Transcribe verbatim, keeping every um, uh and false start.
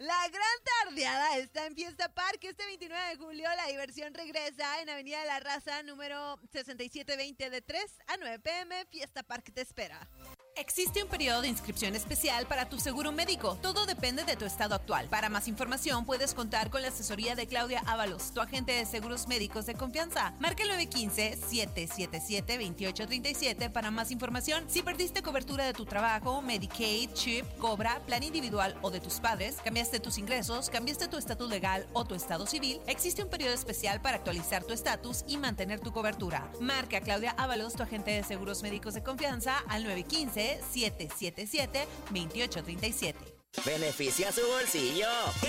La Gran Tardeada está en Fiesta Park. Este veintinueve de julio la diversión regresa en Avenida de la Raza, número sesenta y siete veinte, de tres a nueve pm. Fiesta Park te espera. Existe un periodo de inscripción especial para tu seguro médico. Todo depende de tu estado actual. Para más información, puedes contar con la asesoría de Claudia Ábalos, tu agente de seguros médicos de confianza. Marca el nueve uno cinco, siete siete siete, dos ocho tres siete para más información. Si perdiste cobertura de tu trabajo, Medicaid, CHIP, Cobra, plan individual o de tus padres, cambiaste tus ingresos, cambiaste tu estatus legal o tu estado civil, existe un periodo especial para actualizar tu estatus y mantener tu cobertura. Marca a Claudia Ábalos, tu agente de seguros médicos de confianza, al nueve uno cinco, siete siete siete, dos ocho tres siete. Beneficia su bolsillo.